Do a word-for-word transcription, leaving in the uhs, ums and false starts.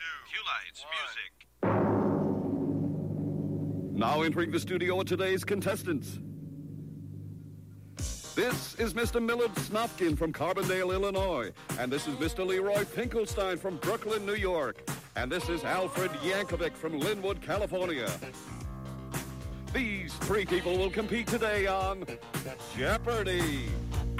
Cue lights, music. Now entering the studio are today's contestants. This is Mister Millard Snopkin from Carbondale, Illinois. And this is Mister Leroy Finkelstein from Brooklyn, New York. And this is Alfred Yankovic from Linwood, California. These three people will compete today on Jeopardy!